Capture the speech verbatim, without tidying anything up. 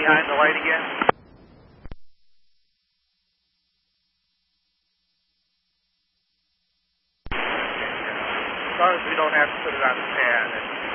behind the light again? As long as we don't have to put it on the pad.